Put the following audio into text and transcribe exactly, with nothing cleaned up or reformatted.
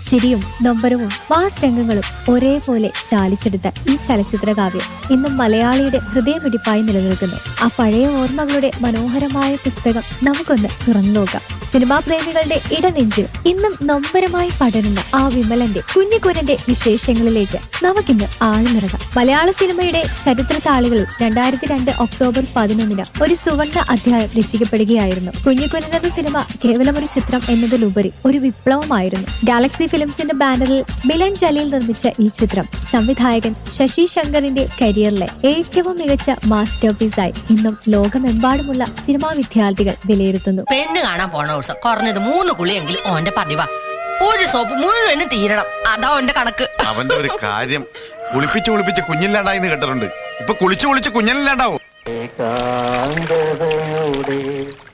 ചിരിയും നൊമ്പരവും മാസ് രംഗങ്ങളും ഒരേപോലെ ചാലിച്ചെടുത്ത ഈ ചലച്ചിത്ര കാവ്യം ഇന്നും മലയാളിയുടെ ഹൃദയമിടിപ്പായി നിലനിൽക്കുന്നു. ആ പഴയ ഓർമ്മകളുടെ മനോഹരമായ പുസ്തകം നമുക്കൊന്ന് തുറന്നു നോക്കാം. സിനിമാ പ്രേമികളുടെ ഇടനെഞ്ചിൽ ഇന്നും നൊമ്പരമായി പടരുന്ന ആ വിമലന്റെ കുഞ്ഞിക്കുരന്റെ വിശേഷങ്ങളിലേക്ക് നമുക്കിന്ന് ആഴ്ന്നിറങ്ങാം. മലയാള സിനിമയുടെ ചരിത്ര താളുകളിൽ രണ്ടായിരത്തി രണ്ട് ഒക്ടോബർ പതിനൊന്നിന് ഒരു സുവർണ അധ്യായം രചിക്കപ്പെടുകയായിരുന്നു. കുഞ്ഞിക്കുരൻ എന്ന സിനിമ കേവലം ഒരു ചിത്രം എന്നതിലുപരി ഒരു വിപ്ലവമായിരുന്നു. ഗാലക്സി ഫിലിംസിന്റെ ബാനറിൽ മിലൻ ജലീൽ നിർമ്മിച്ച ഈ ചിത്രം സംവിധായകൻ ശശി ശങ്കറിന്റെ കരിയറിലെ ഏറ്റവും മികച്ച മാസ്റ്റർ പീസായി ഇന്നും ലോകമെമ്പാടുമുള്ള സിനിമാ വിദ്യാർത്ഥികൾ വിലയിരുത്തുന്നു. പെണ്ണ് കാണാൻ പോണ ദിവസം കുറഞ്ഞത് മൂന്ന് കുളിയെങ്കിലും ഓന്റെ പതിവാ. ഒരു സോപ്പ് മുഴുവനും തീരണം, അതാ ഓന്റെ കണക്ക്. അവന്റെ ഒരു കാര്യം കുളിപ്പിച്ച് കുളിപ്പിച്ച് കുഞ്ഞില്ലാണ്ടായിന്ന് കേട്ടിട്ടുണ്ട്. ഇപ്പൊ കുളിച്ചു കുളിച്ച് കുഞ്ഞില്ലാണ്ടാവും.